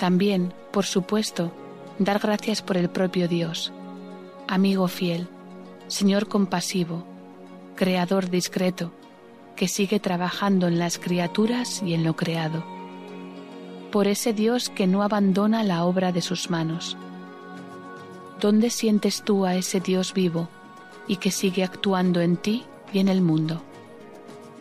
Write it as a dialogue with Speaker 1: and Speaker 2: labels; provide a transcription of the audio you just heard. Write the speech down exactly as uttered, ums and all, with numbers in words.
Speaker 1: También, por supuesto, dar gracias por el propio Dios, amigo fiel, Señor compasivo, Creador discreto, que sigue trabajando en las criaturas y en lo creado. Por ese Dios que no abandona la obra de sus manos. ¿Dónde sientes tú a ese Dios vivo y que sigue actuando en ti y en el mundo?